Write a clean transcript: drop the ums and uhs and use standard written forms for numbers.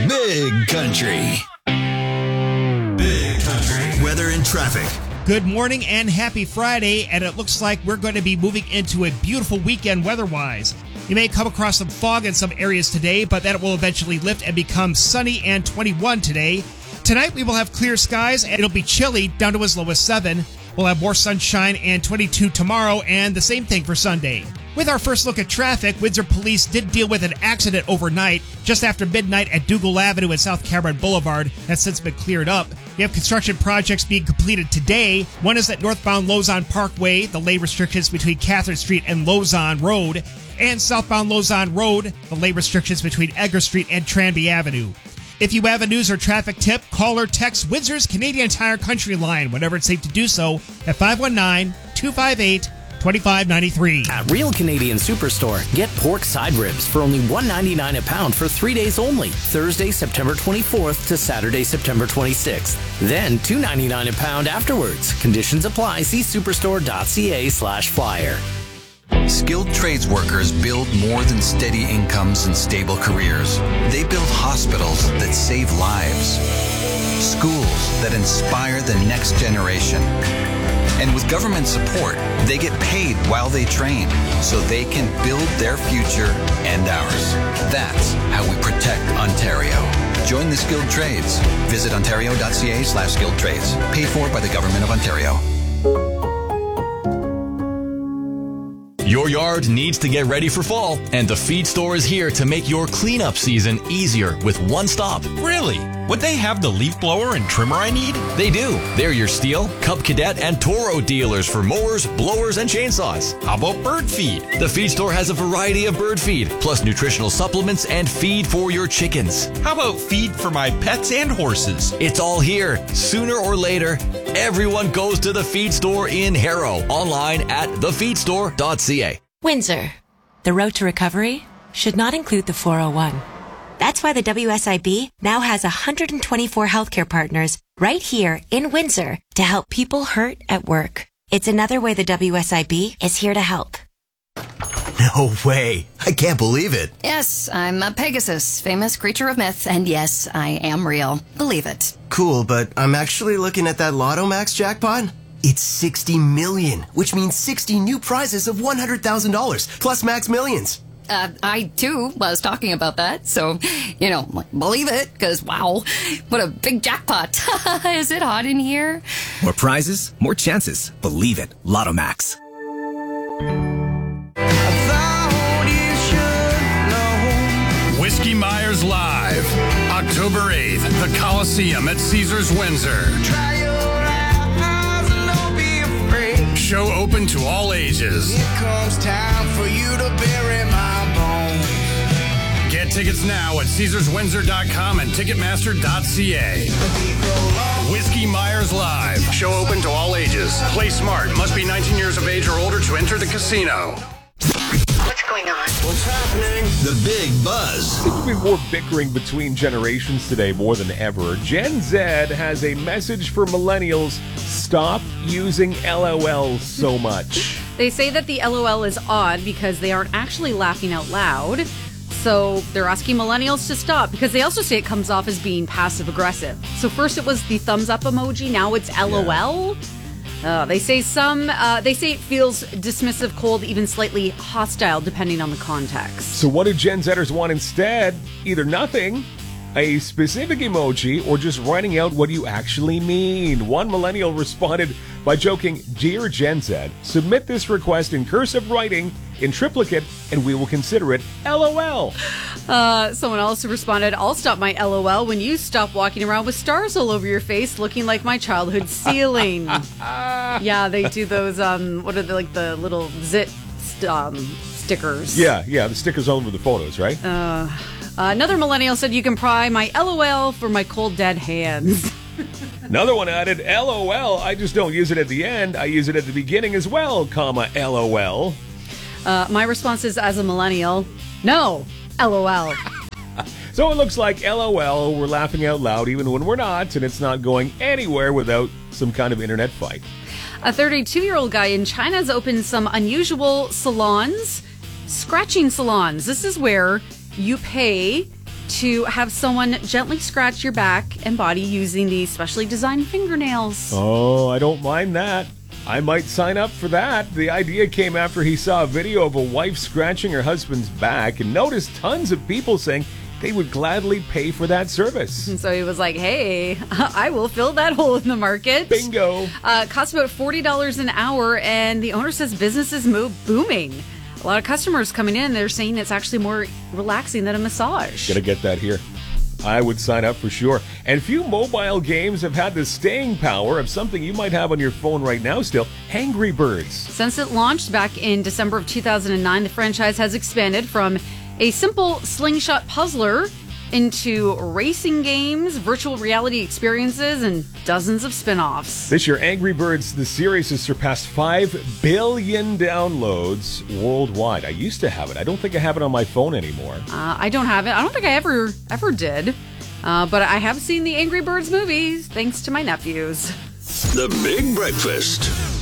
Big Country. Big Country. Weather and traffic. Good morning and happy Friday, and it looks like we're going to be moving into a beautiful weekend weather-wise. You may come across some fog in some areas today, but that will eventually lift and become sunny and 21 today. Tonight we will have clear skies, and it'll be chilly down to as low as 7. We'll have more sunshine and 22 tomorrow, and the same thing for Sunday. With our first look at traffic, Windsor Police did deal with an accident overnight just after midnight at Dougal Avenue and South Cameron Boulevard. That's since been cleared up. We have construction projects being completed today. One is at northbound Lausanne Parkway, the lane restrictions between Catherine Street and Lausanne Road, and southbound Lausanne Road, the lane restrictions between Edgar Street and Tranby Avenue. If you have a news or traffic tip, call or text Windsor's Canadian Tire Country line whenever it's safe to do so at 519-258-2593. At Real Canadian Superstore, get pork side ribs for only $1.99 a pound for 3 days only, Thursday, September 24th to Saturday, September 26th. Then $2.99 a pound afterwards. Conditions apply. See superstore.ca/flyer. Skilled trades workers build more than steady incomes and stable careers. They build hospitals that save lives, schools that inspire the next generation. And with government support, they get paid while they train so they can build their future and ours. That's how we protect Ontario. Join the skilled trades. Visit ontario.ca/skilled trades. Paid for by the Government of Ontario. Your yard needs to get ready for fall, and the Feed Store is here to make your cleanup season easier with one stop. Really? Would they have the leaf blower and trimmer I need? They do. They're your Steel, Cub Cadet, and Toro dealers for mowers, blowers, and chainsaws. How about bird feed? The Feed Store has a variety of bird feed, plus nutritional supplements and feed for your chickens. How about feed for my pets and horses? It's all here. Sooner or later, everyone goes to the Feed Store in Harrow. Online at thefeedstore.ca. Windsor. The road to recovery should not include the 401. That's why the WSIB now has 124 healthcare partners right here in Windsor to help people hurt at work. It's another way the WSIB is here to help. No way. I can't believe it. Yes, I'm a Pegasus, famous creature of myth, and yes, I am real. Believe it. Cool, but I'm actually looking at that Lotto Max jackpot. It's 60 million, which means 60 new prizes of $100,000 plus Max Millions. I too was talking about that, so, believe it, because wow, what a big jackpot. Is it hot in here? More prizes, more chances. Believe it. Lotto Max. Whiskey Myers Live, October 8th, the Coliseum at Caesars Windsor. Show open to all ages. It comes time for you to bury my bones. Get tickets now at CaesarsWindsor.com and Ticketmaster.ca. Whiskey Myers Live. Show open to all ages. Play smart. Must be 19 years of age or older to enter the casino. What's going on? What's happening? The Big Buzz. Seems to be more bickering between generations today more than ever. Gen Z has a message for millennials. Stop using LOL so much. They say that the LOL is odd because they aren't actually laughing out loud. So they're asking millennials to stop because they also say it comes off as being passive aggressive. So first it was the thumbs up emoji. Now it's LOL. Yeah. They say it feels dismissive, cold, even slightly hostile, depending on the context. So what do Gen Zers want instead? Either nothing, a specific emoji, or just writing out what you actually mean. One millennial responded by joking, "Dear Gen Z, submit this request in cursive writing in triplicate, and we will consider it LOL." Someone else responded, "I'll stop my LOL when you stop walking around with stars all over your face looking like my childhood ceiling." Yeah, they do those, what are they, like the little zit stickers. Yeah, the stickers all over the photos, right? Another millennial said, "You can pry my LOL for my cold dead hands." Another one added, "LOL, I just don't use it at the end. I use it at the beginning as well, LOL." My response is, as a millennial, no, LOL. So it looks like LOL, we're laughing out loud even when we're not, and it's not going anywhere without some kind of internet fight. A 32-year-old guy in China has opened some unusual salons, scratching salons. This is where you pay to have someone gently scratch your back and body using these specially designed fingernails. Oh, I don't mind that. I might sign up for that. The idea came after he saw a video of a wife scratching her husband's back and noticed tons of people saying they would gladly pay for that service. And so he was like, hey, I will fill that hole in the market. Bingo. Costs about $40 an hour, and the owner says business is booming. A lot of customers coming in, they're saying it's actually more relaxing than a massage. Gotta get that here. I would sign up for sure. And few mobile games have had the staying power of something you might have on your phone right now still, Angry Birds. Since it launched back in December of 2009, the franchise has expanded from a simple slingshot puzzler into racing games, virtual reality experiences, and dozens of spin-offs. This year, Angry Birds, the series, has surpassed 5 billion downloads worldwide. I used to have it. I don't think I have it on my phone anymore. I don't have it. I don't think I ever did. But I have seen the Angry Birds movies, thanks to my nephews. The Big Breakfast.